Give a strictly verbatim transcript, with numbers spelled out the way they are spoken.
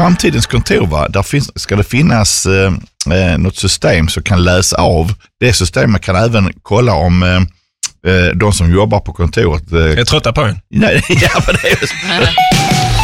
framtidens kontor, va, där finns, ska det finnas eh, något system som kan läsa av. Det systemet kan även kolla om eh, de som jobbar på kontoret... Eh, jag är trötta på en. Nej, ja, men det är